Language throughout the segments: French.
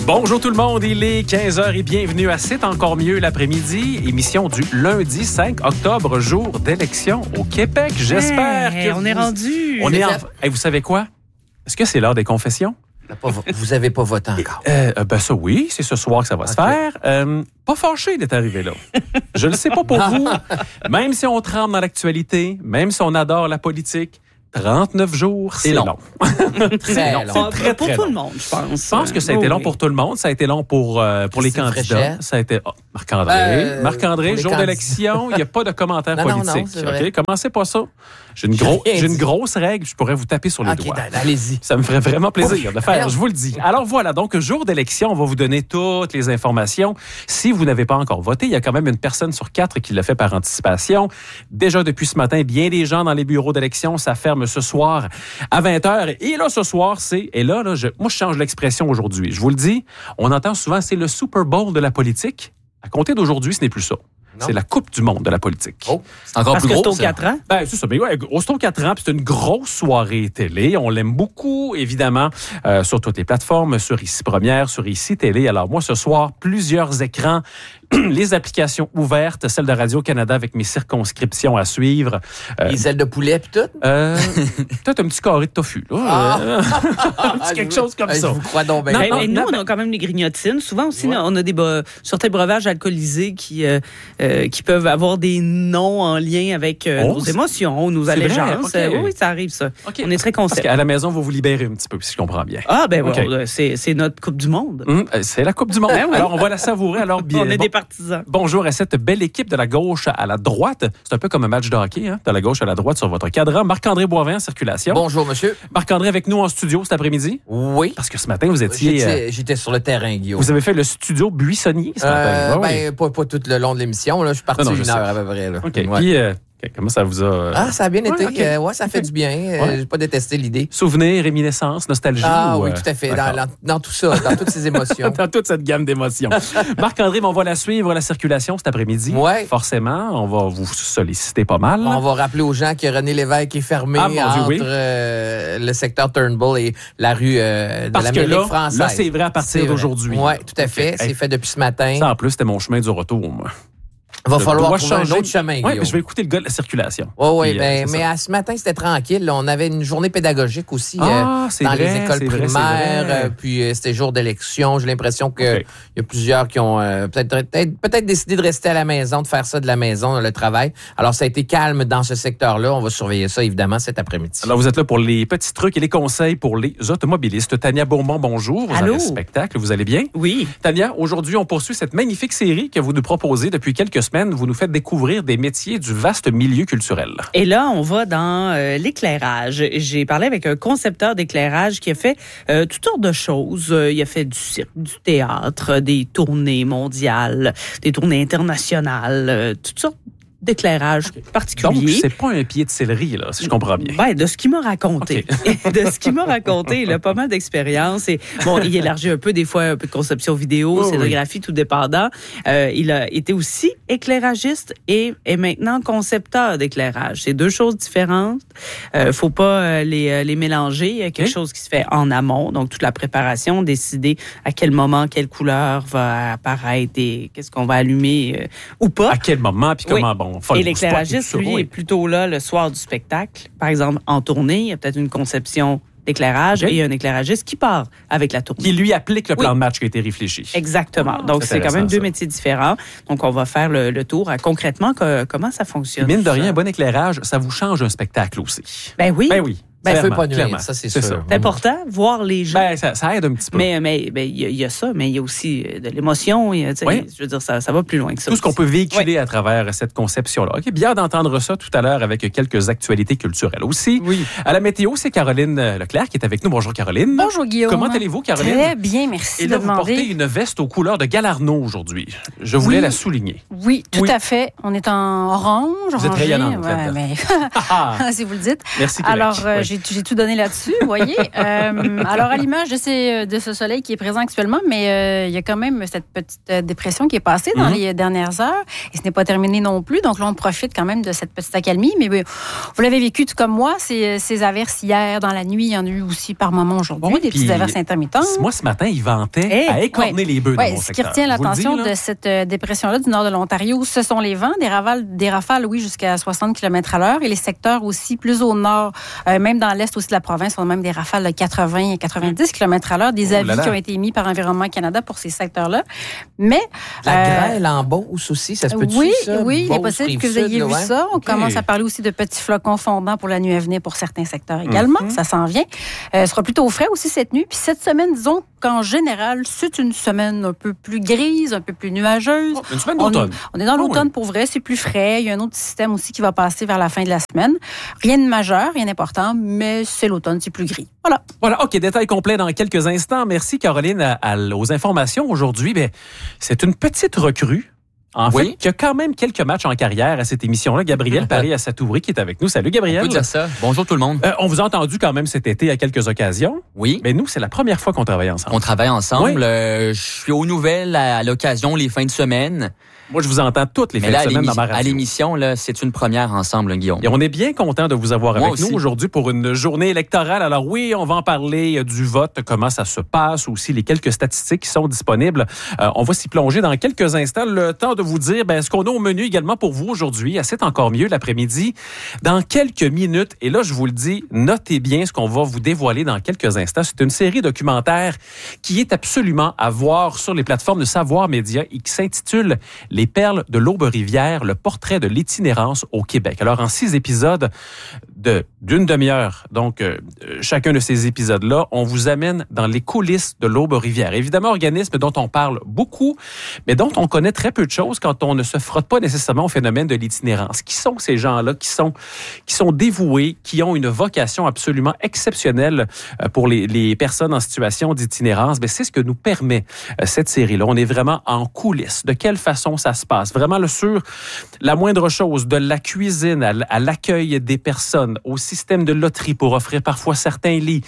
Bonjour tout le monde, il est 15h et bienvenue à C'est encore mieux l'après-midi, émission du lundi 5 octobre, jour d'élection au Québec. J'espère que on est rendu. Vous savez quoi? Est-ce que c'est l'heure des confessions? Vous n'avez pas voté encore. Ça oui, c'est ce soir que ça va se faire. Pas fâché d'être arrivé là. Je le sais pas pour vous. Même si on tremble dans l'actualité, même si on adore la politique, 39 jours, c'est long. Très long. C'est très pour tout le monde, je pense. Je pense que ça a été long pour tout le monde. Ça a été long pour les candidats. Fréchette. Ça a été... Marc-André, jour d'élection, il n'y a pas de commentaires politiques. Non, okay? Commencez pas ça. J'ai une grosse règle, je pourrais vous taper sur les doigts. Allez-y. Ça me ferait vraiment plaisir de faire, je vous le dis. Alors voilà, donc jour d'élection, on va vous donner toutes les informations. Si vous n'avez pas encore voté, il y a quand même une personne sur 4 qui l'a fait par anticipation. Déjà depuis ce matin, bien des gens dans les bureaux d'élection, ça ferme ce soir à 20h. Et là, ce soir, moi je change l'expression aujourd'hui. Je vous le dis, on entend souvent, c'est le Super Bowl de la politique. À compter d'aujourd'hui, ce n'est plus ça. Non. C'est la Coupe du monde de la politique. Oh, c'est encore parce plus gros, que c'est aux 4 ans? C'est ça. Mais ouais, c'est aux 4 ans, puis c'est une grosse soirée télé. On l'aime beaucoup, évidemment, sur toutes les plateformes, sur Ici Première, sur Ici Télé. Alors moi, ce soir, plusieurs écrans, les applications ouvertes, celle de Radio-Canada avec mes circonscriptions à suivre. Les ailes de poulet, puis tout? Peut-être un petit carré de tofu, là. Quelque chose comme ça. Je vous crois donc bien. Nous, on a quand même les grignotines. Souvent aussi, on a des certains breuvages alcoolisés qui peuvent avoir des noms en lien avec nos émotions, nos allégeances. Okay. Oui, ça arrive, ça. Okay. On est très conscients. Parce qu'à la maison, vous vous libérez un petit peu, si je comprends bien. C'est notre Coupe du monde. C'est la Coupe du monde. Oui. Alors, on va la savourer. Alors, bien. On est des partisans. Bonjour à cette belle équipe de la gauche à la droite. C'est un peu comme un match de hockey, hein? De la gauche à la droite sur votre cadran. Marc-André Boivin en circulation. Bonjour, monsieur. Marc-André avec nous en studio cet après-midi. Oui. Parce que ce matin, vous étiez... J'étais sur le terrain, Guillaume. Vous avez fait le studio buissonnier ce matin. Pas tout le long de l'émission. Là. Je suis parti une heure à peu près. Là. OK. Ouais. Puis, comment ça vous a... ça a bien été. Okay. Ça fait du bien. J'ai pas détesté l'idée. Souvenirs, réminiscence, nostalgie? Oui, tout à fait. Dans tout ça, dans toutes ces émotions. Dans toute cette gamme d'émotions. Marc-André, on va la suivre, la circulation cet après-midi. Oui. Forcément, on va vous solliciter pas mal. On va rappeler aux gens que René Lévesque est fermé entre le secteur Turnbull et la rue de l'Amérique française. Là, c'est vrai à partir d'aujourd'hui. Oui, tout à fait. C'est fait depuis ce matin. Ça, en plus, c'était mon chemin du retour, moi. Va falloir trouver un autre chemin. Oui, mais je vais écouter le gars de la circulation. Oui, mais ce matin, c'était tranquille. On avait une journée pédagogique aussi dans les écoles primaires. Puis c'était jour d'élection. J'ai l'impression qu'il y a plusieurs qui ont peut-être décidé de rester à la maison, de faire ça de la maison, le travail. Alors, ça a été calme dans ce secteur-là. On va surveiller ça, évidemment, cet après-midi. Alors, vous êtes là pour les petits trucs et les conseils pour les automobilistes. Tania Beaumont, bonjour. Vous avez un spectacle. Vous allez bien? Oui. Tania, aujourd'hui, on poursuit cette magnifique série que vous nous proposez depuis quelques semaines. Vous nous faites découvrir des métiers du vaste milieu culturel. Et là, on va dans l'éclairage. J'ai parlé avec un concepteur d'éclairage qui a fait toutes sortes de choses. Il a fait du cirque, du théâtre, des tournées mondiales, des tournées internationales, toutes sortes d'éclairage particulier. Donc, c'est pas un pied de céleri, là, si je comprends bien. Ben, de ce qu'il m'a raconté. Il a pas mal d'expérience. Et bon, il élargit un peu, des fois, un peu de conception vidéo, scénographie, tout dépendant. Il a été aussi éclairagiste et est maintenant concepteur d'éclairage. C'est deux choses différentes. Faut pas les mélanger. Il y a quelque chose qui se fait en amont. Donc, toute la préparation, décider à quel moment, quelle couleur va apparaître et qu'est-ce qu'on va allumer ou pas. À quel moment, puis comment, bon. Et l'éclairagiste, lui, est plutôt là le soir du spectacle. Par exemple, en tournée, il y a peut-être une conception d'éclairage et il y a un éclairagiste qui part avec la tournée. Qui lui applique le plan de match qui a été réfléchi. Exactement. Donc, c'est quand même deux métiers différents. Donc, on va faire le tour à concrètement comment ça fonctionne. Mine de rien, un bon éclairage, ça vous change un spectacle aussi. Ben oui. Ça peut pas nuire, ça, c'est sûr. C'est important, voir les gens. Ça aide un petit peu. Mais il y a ça, mais il y a aussi de l'émotion. Je veux dire, ça va plus loin que ça. Tout ce qu'on peut véhiculer à travers cette conception-là. OK, bien d'entendre ça tout à l'heure avec quelques actualités culturelles aussi. Oui. À la météo, c'est Caroline Leclerc qui est avec nous. Bonjour, Caroline. Bonjour, Guillaume. Comment allez-vous, Caroline? Très bien, merci. Et là, vous portez une veste aux couleurs de Galarno aujourd'hui. Je voulais la souligner. Oui, tout à fait. On est en orange. Vous êtes rayonnante. Mais... si vous le dites. Merci, Québec. Alors, j'ai tout donné là-dessus, vous voyez. Alors, à l'image de ce soleil qui est présent actuellement, mais il y a quand même cette petite dépression qui est passée dans les dernières heures. Et ce n'est pas terminé non plus. Donc là, on profite quand même de cette petite accalmie. Mais vous l'avez vécu tout comme moi, ces averses hier, dans la nuit. Il y en a eu aussi par moment aujourd'hui, des petites averses intermittentes. Moi, ce matin, il ventait à écorner les bœufs dans mon secteur. Ce qui retient l'attention de cette dépression-là du nord de l'Ontario, ce sont les vents, des rafales, oui, jusqu'à 60 km/h. Et les secteurs aussi plus au nord, même dans l'est aussi de la province, on a même des rafales de 80 et 90 km/h. Des avis qui ont été émis par Environnement Canada pour ces secteurs-là. Mais la grêle en Beauce aussi, ça se peut-tu, ça? Oui, il est possible que vous ayez vu ça. On commence à parler aussi de petits flocons fondants pour la nuit à venir pour certains secteurs également. Ça s'en vient. Ce sera plutôt frais aussi cette nuit. Puis cette semaine, disons qu'en général, c'est une semaine un peu plus grise, un peu plus nuageuse. Une semaine d'automne. On est dans l'automne pour vrai, c'est plus frais. Il y a un autre système aussi qui va passer vers la fin de la semaine. Rien de majeur, rien d'important, mais c'est l'automne, c'est plus gris. Voilà, OK, détail complet dans quelques instants. Merci Caroline aux informations aujourd'hui. C'est une petite recrue. En fait, il y a quand même quelques matchs en carrière à cette émission-là. Gabriel Paré-Assatouri qui est avec nous. Salut Gabriel. On peut dire ça. Bonjour tout le monde. On vous a entendu quand même cet été à quelques occasions. Oui. Mais nous, c'est la première fois qu'on travaille ensemble. On travaille ensemble. Je suis aux nouvelles à l'occasion les fins de semaine. Moi, je vous entends toutes les fins de semaine dans ma radio. À l'émission, là, c'est une première ensemble, Guillaume. Et on est bien content de vous avoir avec nous aujourd'hui pour une journée électorale. Alors oui, on va en parler du vote, comment ça se passe, aussi les quelques statistiques qui sont disponibles. On va s'y plonger dans quelques instants. Le temps de vous dire ce qu'on a au menu également pour vous aujourd'hui. C'est encore mieux l'après-midi. Dans quelques minutes, et là, je vous le dis, notez bien ce qu'on va vous dévoiler dans quelques instants. C'est une série documentaire qui est absolument à voir sur les plateformes de Savoir Média et qui s'intitule Les perles de l'Aube-Rivière, le portrait de l'itinérance au Québec. Alors, en 6 épisodes d'une demi-heure, donc chacun de ces épisodes-là, on vous amène dans les coulisses de l'Aube-Rivière. Évidemment, organisme dont on parle beaucoup, mais dont on connaît très peu de choses quand on ne se frotte pas nécessairement au phénomène de l'itinérance. Qui sont ces gens-là qui sont dévoués, qui ont une vocation absolument exceptionnelle pour les personnes en situation d'itinérance? C'est ce que nous permet cette série-là. On est vraiment en coulisses. De quelle façon ça se passe? Vraiment sur la moindre chose, de la cuisine à l'accueil des personnes, au système de loterie pour offrir parfois certains lits,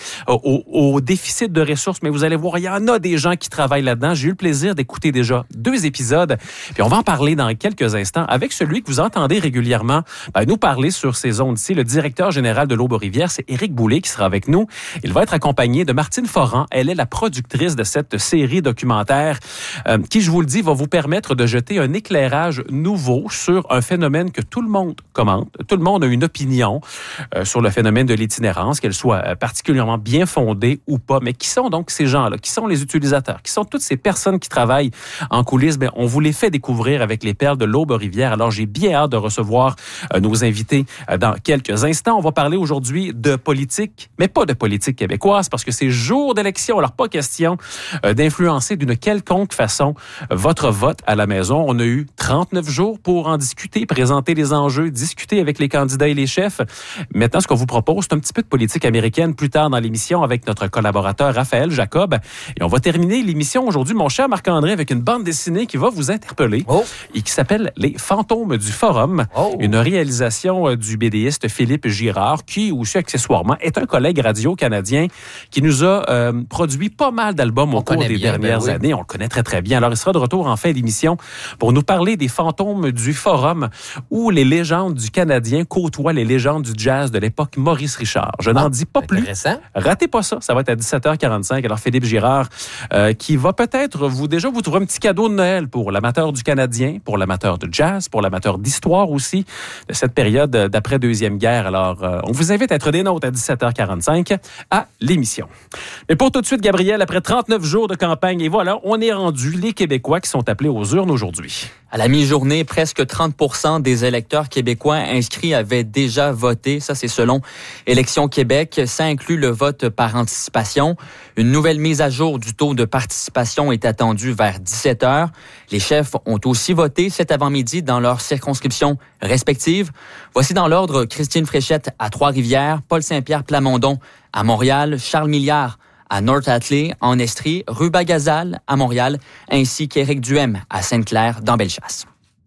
au déficit de ressources. Mais vous allez voir, il y en a des gens qui travaillent là-dedans. J'ai eu le plaisir d'écouter déjà 2 épisodes. Puis on va en parler dans quelques instants avec celui que vous entendez régulièrement nous parler sur ces ondes ici. Le directeur général de l'Aube-Rivière, c'est Éric Boulay qui sera avec nous. Il va être accompagné de Martine Foran. Elle est la productrice de cette série documentaire qui, je vous le dis, va vous permettre de jeter un éclairage nouveau sur un phénomène que tout le monde commente. Tout le monde a une opinion sur le phénomène de l'itinérance, qu'elle soit particulièrement bien fondée ou pas. Mais qui sont donc ces gens-là? Qui sont les utilisateurs? Qui sont toutes ces personnes qui travaillent en coulisses? On vous les fait découvrir avec les perles de l'Aube-Rivière. Alors, j'ai bien hâte de recevoir nos invités dans quelques instants. On va parler aujourd'hui de politique, mais pas de politique québécoise, parce que c'est jour d'élection. Alors, pas question d'influencer d'une quelconque façon votre vote à la maison. On a eu 39 jours pour en discuter, présenter les enjeux, discuter avec les candidats et les chefs. Maintenant, ce qu'on vous propose, c'est un petit peu de politique américaine plus tard dans l'émission avec notre collaborateur Raphaël Jacob. Et on va terminer l'émission aujourd'hui, mon cher Marc-André, avec une bande dessinée qui va vous interpeller et qui s'appelle Les Fantômes du Forum, une réalisation du BDiste Philippe Girard, qui aussi accessoirement est un collègue radio canadien qui nous a produit pas mal d'albums au cours des dernières années. On le connaît très, très bien. Alors, il sera de retour en fin d'émission pour nous parler des fantômes du Forum où les légendes du Canadien côtoient les légendes du jazz de l'époque Maurice Richard. Je n'en dis pas plus. Ratez pas ça. Ça va être à 17h45. Alors, Philippe Girard qui va peut-être vous trouver un petit cadeau de Noël pour l'amateur du Canadien, pour l'amateur de jazz, pour l'amateur d'histoire aussi de cette période d'après Deuxième Guerre. Alors, on vous invite à être des nôtres à 17h45 à l'émission. Mais pour tout de suite, Gabriel, après 39 jours de campagne, et voilà, on est rendu les Québécois qui sont appelés aux urnes aujourd'hui. À la mi-journée, presque 30% des électeurs québécois inscrits avaient déjà voté. Ça, c'est selon Élections Québec. Ça inclut le vote par anticipation. Une nouvelle mise à jour du taux de participation est attendue vers 17h. Les chefs ont aussi voté cet avant-midi dans leurs circonscriptions respectives. Voici dans l'ordre Christine Fréchette à Trois-Rivières, Paul Saint-Pierre Plamondon à Montréal, Charles Milliard à North Atlee, en Estrie, Ruba Gazal à Montréal, ainsi qu'Éric Duhem à Sainte-Claire dans Bellechasse.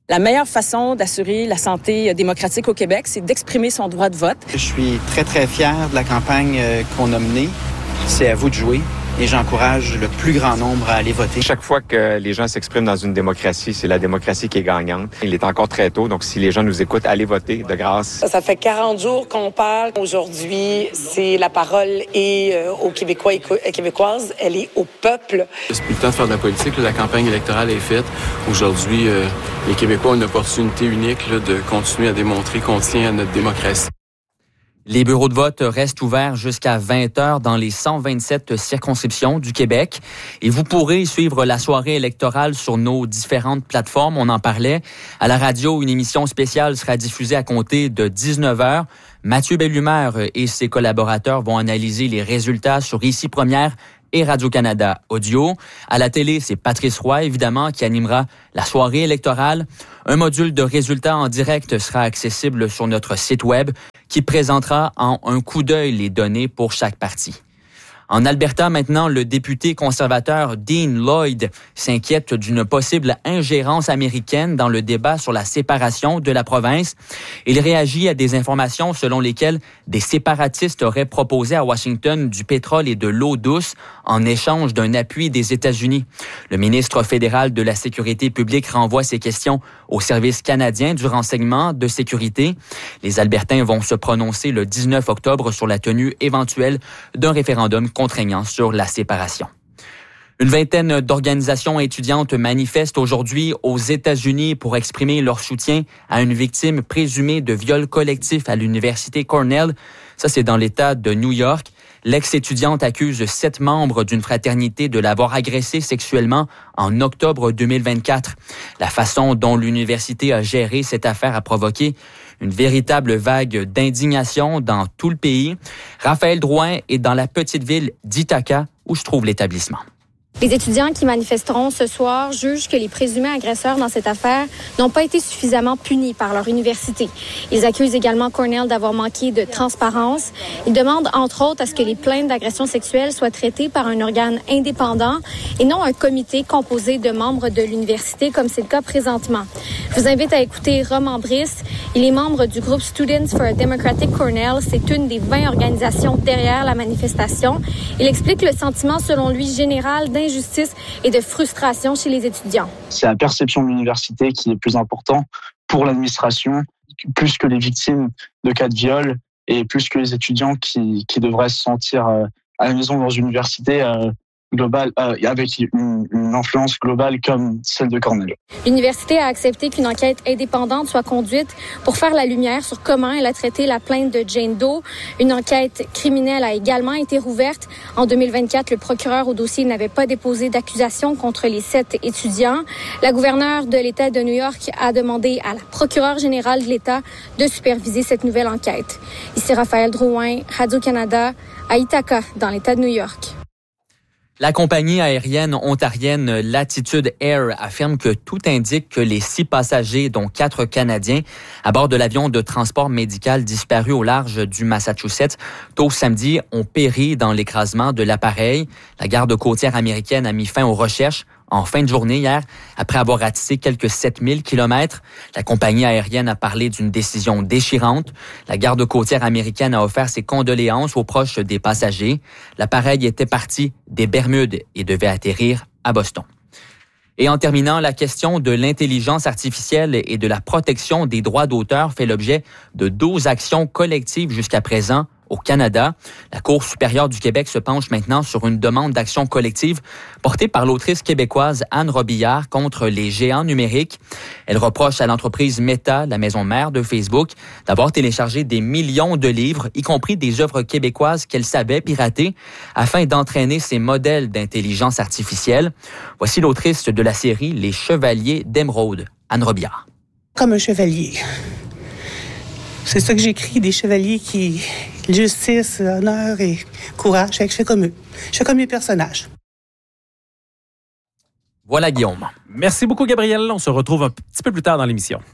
La meilleure façon d'assurer la santé démocratique au Québec, c'est d'exprimer son droit de vote. Je suis très, très fier de la campagne qu'on a menée. C'est à vous de jouer. Et j'encourage le plus grand nombre à aller voter. Chaque fois que les gens s'expriment dans une démocratie, c'est la démocratie qui est gagnante. Il est encore très tôt, donc si les gens nous écoutent, allez voter de grâce. Ça fait 40 jours qu'on parle. Aujourd'hui, c'est la parole est aux Québécois et Québécoises. Elle est au peuple. C'est plus le temps de faire de la politique. La campagne électorale est faite. Aujourd'hui, les Québécois ont une opportunité unique de continuer à démontrer qu'on tient à notre démocratie. Les bureaux de vote restent ouverts jusqu'à 20h dans les 127 circonscriptions du Québec. Et vous pourrez suivre la soirée électorale sur nos différentes plateformes. On en parlait. À la radio, une émission spéciale sera diffusée à compter de 19h. Mathieu Bellumeur et ses collaborateurs vont analyser les résultats sur Ici Première et Radio-Canada Audio. À la télé, c'est Patrice Roy, évidemment, qui animera la soirée électorale. Un module de résultats en direct sera accessible sur notre site web qui présentera en un coup d'œil les données pour chaque parti. En Alberta, maintenant, le député conservateur Dean Lloyd s'inquiète d'une possible ingérence américaine dans le débat sur la séparation de la province. Il réagit à des informations selon lesquelles des séparatistes auraient proposé à Washington du pétrole et de l'eau douce en échange d'un appui des États-Unis. Le ministre fédéral de la Sécurité publique renvoie ces questions au Service canadien du renseignement de sécurité. Les Albertains vont se prononcer le 19 octobre sur la tenue éventuelle d'un référendum contraignant sur la séparation. Une vingtaine d'organisations étudiantes manifestent aujourd'hui aux États-Unis pour exprimer leur soutien à une victime présumée de viol collectif à l'université Cornell. Ça, c'est dans l'État de New York. L'ex-étudiante accuse 7 membres d'une fraternité de l'avoir agressée sexuellement en octobre 2024. La façon dont l'université a géré cette affaire a provoqué une véritable vague d'indignation dans tout le pays. Raphaël Drouin est dans la petite ville d'Ithaca où se trouve l'établissement. Les étudiants qui manifesteront ce soir jugent que les présumés agresseurs dans cette affaire n'ont pas été suffisamment punis par leur université. Ils accusent également Cornell d'avoir manqué de transparence. Ils demandent entre autres à ce que les plaintes d'agression sexuelle soient traitées par un organe indépendant et non un comité composé de membres de l'université comme c'est le cas présentement. Je vous invite à écouter Roman Brice. Il est membre du groupe Students for a Democratic Cornell. C'est une des 20 organisations derrière la manifestation. Il explique le sentiment, selon lui, général d'injustice et de frustration chez les étudiants. C'est la perception de l'université qui est plus important pour l'administration, plus que les victimes de cas de viol et plus que les étudiants qui devraient se sentir à la maison dans une université globale, avec une influence globale comme celle de Cornell. L'université a accepté qu'une enquête indépendante soit conduite pour faire la lumière sur comment elle a traité la plainte de Jane Doe. Une enquête criminelle a également été rouverte. En 2024, le procureur au dossier n'avait pas déposé d'accusation contre les 7 étudiants. La gouverneure de l'État de New York a demandé à la procureure générale de l'État de superviser cette nouvelle enquête. Ici Raphaël Drouin, Radio-Canada, à Ithaca, dans l'État de New York. La compagnie aérienne ontarienne Latitude Air affirme que tout indique que les 6 passagers, dont 4 Canadiens, à bord de l'avion de transport médical disparu au large du Massachusetts tôt samedi, ont péri dans l'écrasement de l'appareil. La garde côtière américaine a mis fin aux recherches en fin de journée hier, après avoir ratissé quelques 7000 kilomètres. La compagnie aérienne a parlé d'une décision déchirante. La garde côtière américaine a offert ses condoléances aux proches des passagers. L'appareil était parti des Bermudes et devait atterrir à Boston. Et en terminant, la question de l'intelligence artificielle et de la protection des droits d'auteur fait l'objet de 12 actions collectives jusqu'à présent au Canada. La Cour supérieure du Québec se penche maintenant sur une demande d'action collective portée par l'autrice québécoise Anne Robillard contre les géants numériques. Elle reproche à l'entreprise Meta, la maison mère de Facebook, d'avoir téléchargé des millions de livres, y compris des œuvres québécoises qu'elle savait pirater, afin d'entraîner ses modèles d'intelligence artificielle. Voici l'autrice de la série Les Chevaliers d'Émeraude, Anne Robillard. Comme un chevalier. C'est ça que j'écris, des chevaliers qui... justice, honneur et courage. Je fais comme eux. Je fais comme mes personnages. Voilà, Guillaume. Merci beaucoup, Gabriel. On se retrouve un petit peu plus tard dans l'émission.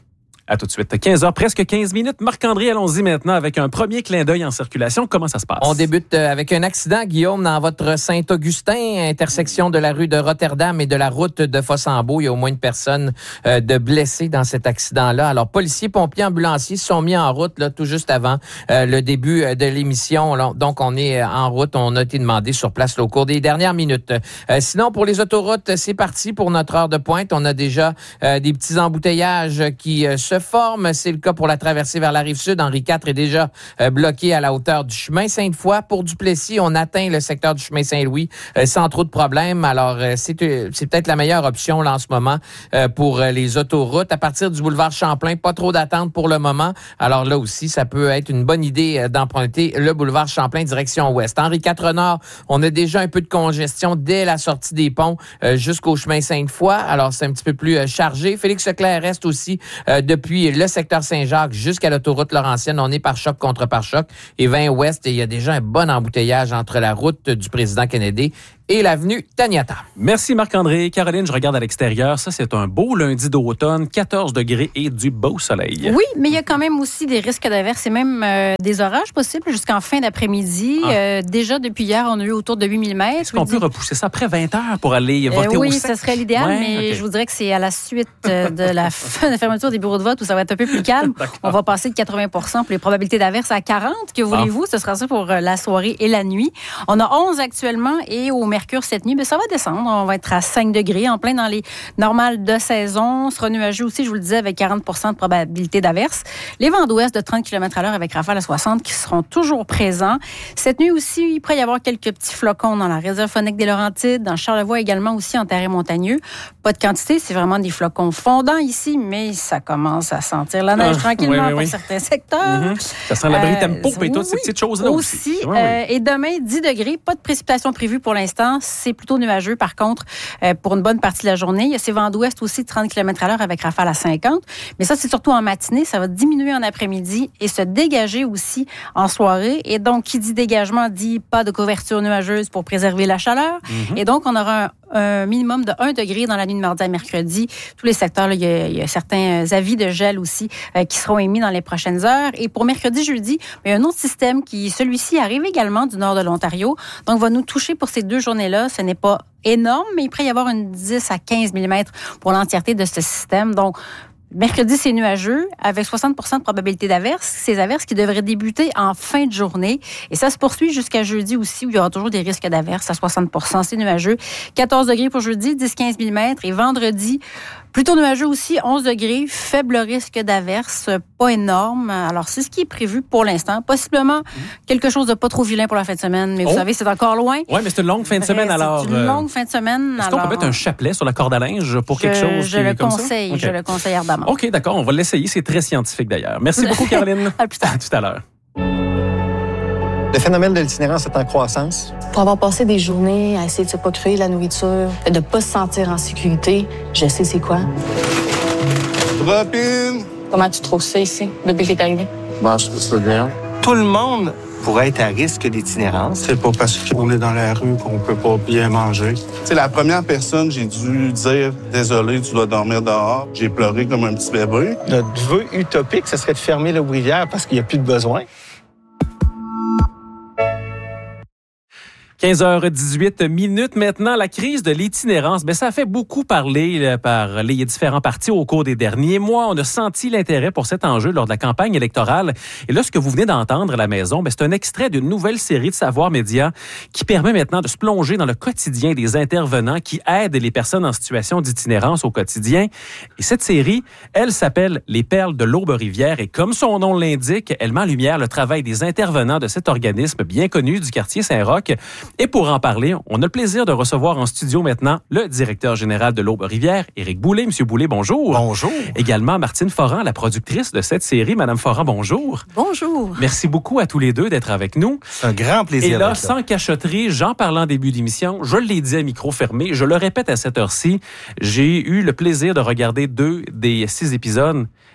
À tout de suite. 15h, presque 15 minutes. Marc-André, allons-y maintenant avec un premier clin d'œil en circulation. Comment ça se passe? On débute avec un accident, Guillaume, dans votre Saint-Augustin, intersection de la rue de Rotterdam et de la route de Fossambeau. Il y a au moins une personne de blessée dans cet accident-là. Alors, policiers, pompiers, ambulanciers se sont mis en route là, tout juste avant le début de l'émission. Donc, on est en route. On a été demandé sur place là, au cours des dernières minutes. Sinon, pour les autoroutes, c'est parti pour notre heure de pointe. On a déjà des petits embouteillages qui se forment. C'est le cas pour la traversée vers la Rive-Sud. Henri IV est déjà bloqué à la hauteur du chemin Sainte-Foy. Pour Duplessis, on atteint le secteur du chemin Saint-Louis sans trop de problèmes. Alors, c'est peut-être la meilleure option là, en ce moment pour les autoroutes. À partir du boulevard Champlain, pas trop d'attente pour le moment. Alors là aussi, ça peut être une bonne idée d'emprunter le boulevard Champlain direction ouest. Henri IV-Nord, on a déjà un peu de congestion dès la sortie des ponts jusqu'au chemin Sainte-Foy. Alors, c'est un petit peu plus chargé. Félix-Leclerc reste aussi depuis le secteur Saint-Jacques jusqu'à l'autoroute Laurentienne. On est par choc contre par choc. Et 20 ouest, il y a déjà un bon embouteillage entre la route du président Kennedy et l'avenue Taniata. Merci Marc-André. Caroline, je regarde à l'extérieur. Ça, c'est un beau lundi d'automne, 14 degrés et du beau soleil. Oui, mais il y a quand même aussi des risques d'averses et même des orages possibles jusqu'en fin d'après-midi. Déjà, depuis hier, on a eu autour de 8 mm. Est-ce qu'on peut repousser ça après 20 heures pour aller voter au sec? Oui, ça serait l'idéal, mais je vous dirais que c'est à la suite de la fermeture des bureaux de vote où ça va être un peu plus calme. On va passer de 80 pour les probabilités d'averses à 40. Que voulez-vous? Ce sera ça pour la soirée et la nuit. On a 11 actuellement et au Mercure cette nuit, mais ça va descendre. On va être à 5 degrés, en plein dans les normales de saison. Ce sera nuageux aussi, je vous le disais, avec 40 de probabilité d'averse. Les vents d'ouest de 30 km/h avec rafales à 60 qui seront toujours présents. Cette nuit aussi, il pourrait y avoir quelques petits flocons dans la réserve faunique des Laurentides, dans Charlevoix également aussi en terrain montagneux. Pas de quantité, c'est vraiment des flocons fondants ici, mais ça commence à sentir la neige tranquillement pour certains secteurs. Ça sent l'abri tempo et toutes ces petites choses-là aussi. Et demain, 10 degrés, pas de précipitations prévues pour l'instant. C'est plutôt nuageux, par contre, pour une bonne partie de la journée. Il y a ces vents d'ouest aussi de 30 km/h avec rafales à 50. Mais ça, c'est surtout en matinée. Ça va diminuer en après-midi et se dégager aussi en soirée. Et donc, qui dit dégagement dit pas de couverture nuageuse pour préserver la chaleur. Et donc, on aura un minimum de 1 degré dans la nuit de mardi à mercredi. Tous les secteurs, là, il y a certains avis de gel aussi qui seront émis dans les prochaines heures. Et pour mercredi, jeudi, il y a un autre système celui-ci arrive également du nord de l'Ontario. Donc, va nous toucher pour ces 2 journées-là. Ce n'est pas énorme, mais il pourrait y avoir une 10 à 15 mm pour l'entièreté de ce système. Donc, mercredi, c'est nuageux, avec 60 de probabilité d'averse. Ces averses qui devraient débuter en fin de journée. Et ça se poursuit jusqu'à jeudi aussi, où il y aura toujours des risques d'averse à 60 c'est nuageux. 14 degrés pour jeudi, 10-15 mm. Et vendredi, plutôt nuageux aussi, 11 degrés, faible risque d'averse, pas énorme. Alors, c'est ce qui est prévu pour l'instant. Possiblement quelque chose de pas trop vilain pour la fin de semaine, mais vous savez, c'est encore loin. Oui, mais c'est une longue fin de semaine, alors. C'est une longue fin de semaine. Est-ce qu'on peut mettre un chapelet sur la corde à linge pour quelque chose je le conseille, je le conseille ardemment. OK, d'accord, on va l'essayer. C'est très scientifique, d'ailleurs. Merci beaucoup, Caroline. À plus tard. À tout à l'heure. Le phénomène de l'itinérance est en croissance. Pour avoir passé des journées à essayer de se procurer de la nourriture, de ne pas se sentir en sécurité, je sais c'est quoi. Robin! Comment tu trouves ça ici, depuis que t'es arrivé? Bon, je trouve ça bien. Tout le monde pourrait être à risque d'itinérance. C'est pas parce qu'on est dans la rue qu'on peut pas bien manger. C'est la première personne, j'ai dû dire « Désolé, tu dois dormir dehors ». J'ai pleuré comme un petit bébé. Notre vœu utopique, ce serait de fermer le Brivière parce qu'il n'y a plus de besoin. 15h18 maintenant, la crise de l'itinérance, ça a fait beaucoup parler par les différents partis au cours des derniers mois. On a senti l'intérêt pour cet enjeu lors de la campagne électorale. Et là, ce que vous venez d'entendre à la maison, c'est un extrait d'une nouvelle série de Savoir Média qui permet maintenant de se plonger dans le quotidien des intervenants qui aident les personnes en situation d'itinérance au quotidien. Et cette série, elle s'appelle Les Perles de l'Aube-Rivière et comme son nom l'indique, elle met en lumière le travail des intervenants de cet organisme bien connu du quartier Saint-Roch. Et pour en parler, on a le plaisir de recevoir en studio maintenant le directeur général de l'Aube-Rivière, Éric Boulay. Monsieur Boulay, bonjour. Bonjour. Également Martine Forand, la productrice de cette série. Madame Forand, bonjour. Bonjour. Merci beaucoup à tous les deux d'être avec nous. C'est un grand plaisir. Et là, sans cachotterie, j'en parlais en début d'émission, je l'ai dit à micro fermé, je le répète à cette heure-ci, j'ai eu le plaisir de regarder 2 des 6 épisodes.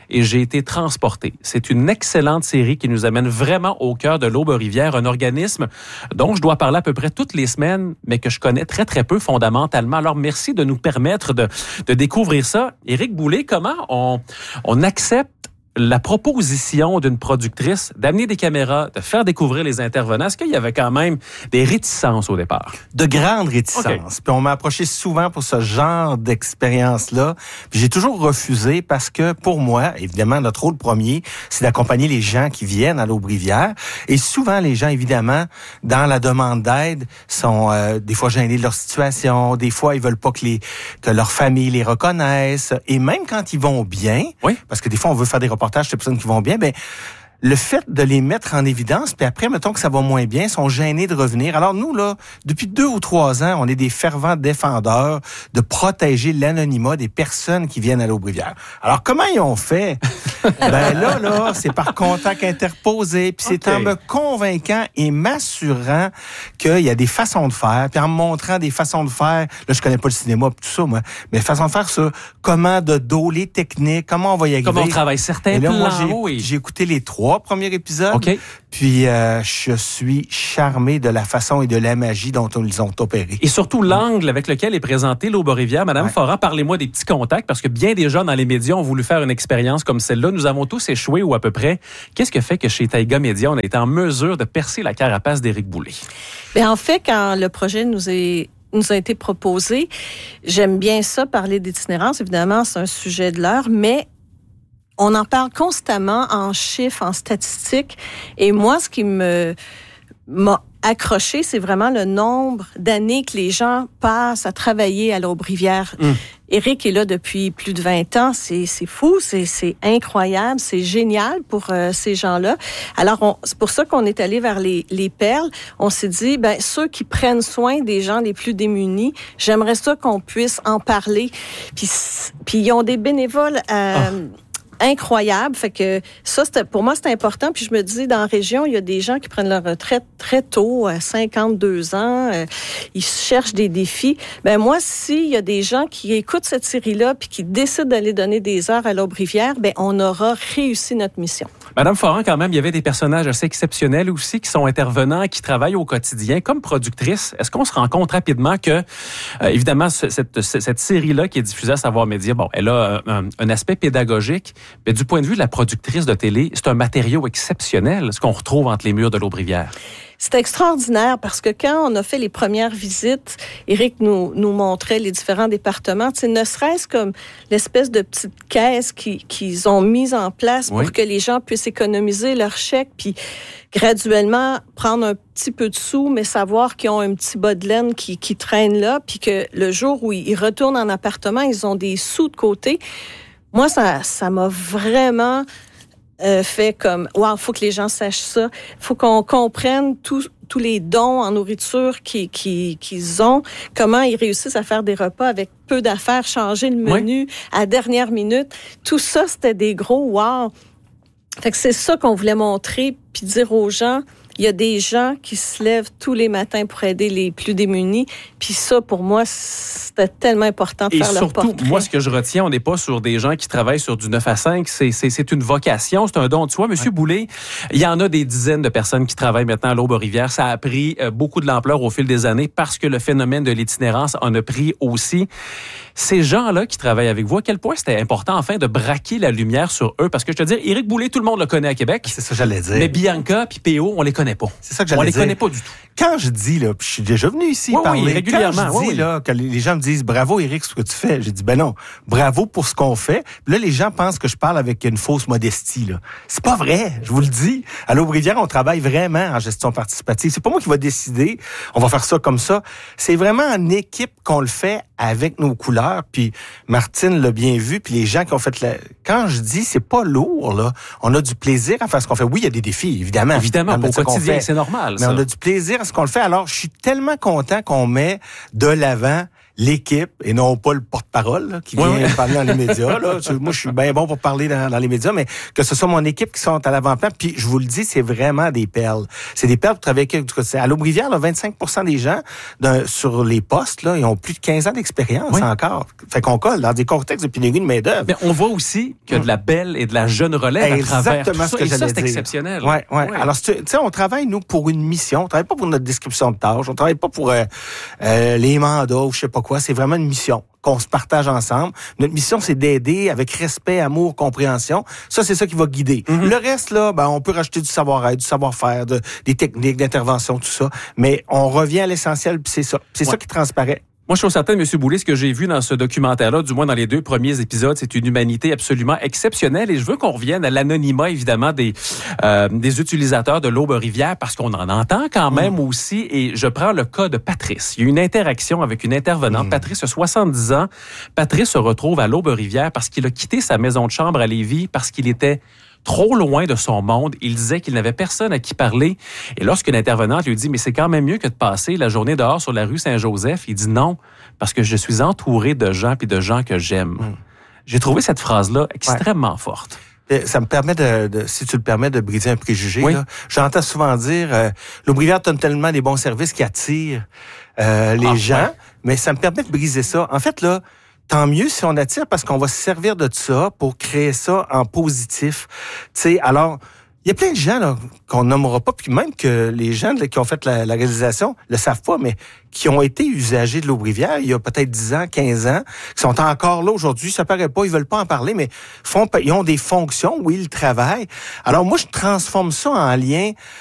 et j'ai été transporté. C'est une excellente série qui nous amène vraiment au cœur de l'Aube-Rivière, un organisme dont je dois parler à peu près toutes les semaines, mais que je connais très, très peu fondamentalement. Alors, merci de nous permettre de découvrir ça. Éric Boulay, comment on accepte la proposition d'une productrice d'amener des caméras, de faire découvrir les intervenants? Est-ce qu'il y avait quand même des réticences au départ? De grandes réticences. Okay. Puis on m'a approché souvent pour ce genre d'expérience-là. Puis j'ai toujours refusé parce que pour moi, évidemment, notre rôle premier, c'est d'accompagner les gens qui viennent à l'Aube-Rivière. Et souvent, les gens, évidemment, dans la demande d'aide, sont des fois gênés de leur situation. Des fois, ils veulent pas que leur famille les reconnaisse. Et même quand ils vont bien, parce que des fois, on veut faire des reportages de personnes qui vont bien, ben le fait de les mettre en évidence, puis après, mettons que ça va moins bien, sont gênés de revenir. Alors nous, là, depuis 2 ou 3 ans, on est des fervents défendeurs de protéger l'anonymat des personnes qui viennent à l'Aube-Rivière. Alors, comment ils ont fait? Ben là, c'est par contact interposé, puis c'est en me convainquant et m'assurant qu'il y a des façons de faire, puis en me montrant des façons de faire. Là, je connais pas le cinéma, tout ça, moi, mais façon de faire ça, comment de dos, les techniques, comment on va y arriver. Comment on travaille certains et là, plans. Moi, j'ai écouté les 3 premiers épisodes. Okay. Puis, je suis charmé de la façon et de la magie dont ils ont opéré. Et surtout, l'angle avec lequel est présenté l'Aube-Rivière. Madame Foran, parlez-moi des petits contacts, parce que bien des gens dans les médias ont voulu faire une expérience comme celle-là. Nous avons tous échoué, ou à peu près. Qu'est-ce que fait que chez Taïga Média, on a été en mesure de percer la carapace d'Éric Boulay? Bien, en fait, quand le projet nous a été proposé, j'aime bien ça, parler d'itinérance. Évidemment, c'est un sujet de l'heure, mais on en parle constamment en chiffres, en statistiques. Et moi, ce qui m'a accroché, c'est vraiment le nombre d'années que les gens passent à travailler à l'Aube-Rivière. Éric est là depuis plus de 20 ans. C'est fou, c'est incroyable, c'est génial pour ces gens-là. Alors, c'est pour ça qu'on est allé vers les perles. On s'est dit, ben ceux qui prennent soin des gens les plus démunis, j'aimerais ça qu'on puisse en parler. Puis ils ont des bénévoles incroyable. Fait que ça, pour moi, c'est important. Puis je me dis, dans la région, il y a des gens qui prennent leur retraite très tôt, à 52 ans. Ils cherchent des défis. Ben moi, s'il y a des gens qui écoutent cette série-là puis qui décident d'aller donner des heures à l'Aube-Rivière, ben on aura réussi notre mission. Madame Foran, quand même, il y avait des personnages assez exceptionnels aussi qui sont intervenants, qui travaillent au quotidien comme productrice. Est-ce qu'on se rend compte rapidement que, évidemment, cette série-là qui est diffusée à Savoir Média, bon, elle a un aspect pédagogique, mais du point de vue de la productrice de télé, c'est un matériau exceptionnel, ce qu'on retrouve entre les murs de l'Aube-Rivière. C'est extraordinaire parce que quand on a fait les premières visites, Éric nous montrait les différents départements, ne serait-ce comme l'espèce de petite caisse qu'ils ont mise en place pour que les gens puissent économiser leur chèque, puis graduellement prendre un petit peu de sous, mais savoir qu'ils ont un petit bas de laine qui traîne là, puis que le jour où ils retournent en appartement, ils ont des sous de côté. Moi, ça m'a vraiment fait comme, wow, faut que les gens sachent ça. Faut qu'on comprenne tous les dons en nourriture qu'ils ont, comment ils réussissent à faire des repas avec peu d'affaires, changer le menu à dernière minute. Tout ça, c'était des gros wow. Fait que c'est ça qu'on voulait montrer, puis dire aux gens, il y a des gens qui se lèvent tous les matins pour aider les plus démunis. Puis ça, pour moi, c'était tellement important de faire leur portrait. Et surtout, moi, ce que je retiens, on n'est pas sur des gens qui travaillent sur du 9 à 5. C'est une vocation, c'est un don de soi. Monsieur Boulay, il y en a des dizaines de personnes qui travaillent maintenant à l'Aube-Rivière. Ça a pris beaucoup de l'ampleur au fil des années parce que le phénomène de l'itinérance en a pris aussi. Ces gens-là qui travaillent avec vous, à quel point c'était important, enfin, de braquer la lumière sur eux? Parce que je te dis, Éric Boulay, tout le monde le connaît à Québec. C'est ça que j'allais dire. Mais Bianca puis PO, on les connaît pas. C'est ça que j'allais dire. On les connaît pas du tout. Quand je dis, là, puis je suis déjà venu ici parler, régulièrement. Quand je dis, là, que les gens me disent, bravo, Éric, ce que tu fais. J'ai dit, ben non, bravo pour ce qu'on fait. Puis là, les gens pensent que je parle avec une fausse modestie, là. C'est pas vrai, je vous le dis. À l'Aube-Rivière, on travaille vraiment en gestion participative. C'est pas moi qui va décider, on va faire ça comme ça. C'est vraiment en équipe qu'on le fait avec nos couleurs. Puis Martine l'a bien vu, puis les gens qui ont fait Quand je dis, c'est pas lourd, là. On a du plaisir à faire ce qu'on fait. Oui, il y a des défis, évidemment. Évidemment, au quotidien, c'est normal. Mais on a du plaisir à ce qu'on le fait. Alors, je suis tellement content qu'on met de l'avant l'équipe et non pas le porte-parole là, qui vient parler dans les médias. Là. Moi, je suis bien bon pour parler dans les médias, mais que ce soit mon équipe qui sont à l'avant-plan. Puis je vous le dis, c'est vraiment des perles. C'est des perles pour travailler avec. À l'Aubrivière, là, 25% des gens sur les postes, là, ils ont plus de 15 ans d'expérience encore. Fait qu'on colle dans des contextes de pénurie de main-d'œuvre. Mais on voit aussi qu'il y a de la belle et de la jeune relève à travers tout ça. Et ça, c'est exceptionnel. Ouais. Alors, tu sais, on travaille, nous, pour une mission. On travaille pas pour notre description de tâches. On travaille pas pour les mandats ou je sais pas quoi. C'est vraiment une mission qu'on se partage ensemble. Notre mission, c'est d'aider avec respect, amour, compréhension. Ça, c'est ça qui va guider. Le reste, là, on peut rajouter du savoir-être, du savoir-faire, des techniques d'intervention, tout ça. Mais on revient à l'essentiel, puis c'est ça. C'est ça qui transparaît. Moi, je suis certain, M. Boulay, ce que j'ai vu dans ce documentaire-là, du moins dans les 2 premiers épisodes, c'est une humanité absolument exceptionnelle. Et je veux qu'on revienne à l'anonymat, évidemment, des utilisateurs de l'Aube-Rivière, parce qu'on en entend quand même aussi. Et je prends le cas de Patrice. Il y a une interaction avec une intervenante. Patrice a 70 ans. Patrice se retrouve à l'Aube-Rivière parce qu'il a quitté sa maison de chambre à Lévis, parce qu'il était trop loin de son monde. Il disait qu'il n'avait personne à qui parler. Et lorsqu'une intervenante lui dit « Mais c'est quand même mieux que de passer la journée dehors sur la rue Saint-Joseph », il dit « Non, parce que je suis entouré de gens puis de gens que j'aime. » J'ai trouvé cette phrase-là extrêmement forte. Ça me permet si tu le permets, de briser un préjugé. Là. J'entends souvent dire l'Aubrivière donne tellement des bons services qui attirent les gens, mais ça me permet de briser ça. En fait, là, tant mieux si on attire parce qu'on va se servir de ça pour créer ça en positif. Tu sais, alors, il y a plein de gens là, qu'on nommera pas, puis même que les gens là, qui ont fait la réalisation le savent pas, mais qui ont été usagers de l'Aubrivière il y a peut-être 10 ans, 15 ans, qui sont encore là aujourd'hui, ça paraît pas, ils veulent pas en parler, mais ils ont des fonctions où ils travaillent. Alors moi, je transforme ça en lien